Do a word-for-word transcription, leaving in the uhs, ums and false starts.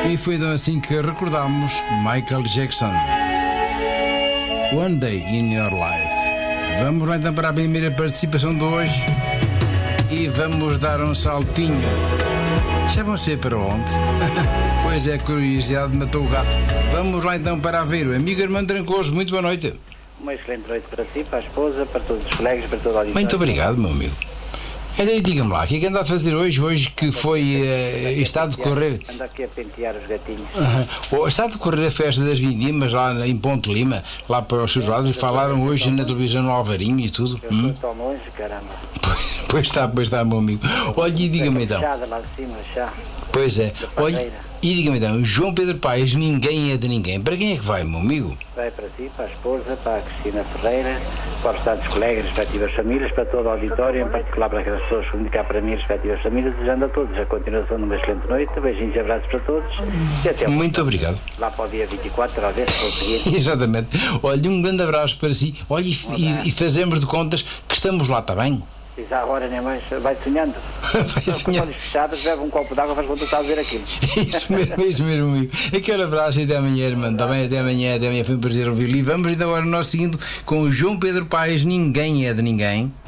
E foi então assim que recordámos Michael Jackson, One Day in Your Life. Vamos lá então para a primeira participação de hoje e vamos dar um saltinho. Já vão ser para onde? Pois é, curiosidade matou o gato. Vamos lá então para Aveiro. Amigo Armando Trancoso, muito boa noite. Uma excelente noite para si, para a esposa, para todos os colegas, para toda a auditório. Muito obrigado, meu amigo. Então diga-me lá, o que é que anda a fazer hoje, hoje que foi, uh, está a decorrer... Anda aqui a pentear os gatinhos. Uh-huh. Está a decorrer a festa das Vindimas lá em Ponte Lima, lá para os seus lados, e falaram hoje na televisão no Alvarinho e tudo. Eu hum? estou tão longe, caramba. Pois, pois está, pois está, meu amigo. Olha, e diga-me então... Lá de cima, já. Pois é. Olha, e diga-me então, João Pedro Paes, ninguém é de ninguém. Para quem é que vai, meu amigo? Vai para si, para a esposa, para a Cristina Ferreira, para os tantos colegas, respectivas famílias, para todo o auditório, em particular para aquelas pessoas que indicar para mim, respectivas famílias, desejando a todos a continuação de uma excelente noite. Beijinhos e abraços para todos. E até muito obrigado. Lá para o dia vinte e quatro, talvez, se conseguir. Exatamente. Olha, um grande abraço para si. Olha, e, um e, e fazemos de contas que estamos lá, está bem? E já agora nem mais, vai sonhando. Vai sonhando. Olhos fechados, bebe um copo de água, faz quando tu estás a ver aquilo. Isso mesmo, isso mesmo, amigo. Aquele abraço e até amanhã, irmão. Está bem? Até amanhã, até amanhã. Foi um prazer ouvir-lhe. E vamos então agora nós seguindo com o João Pedro Paes, Ninguém é de Ninguém.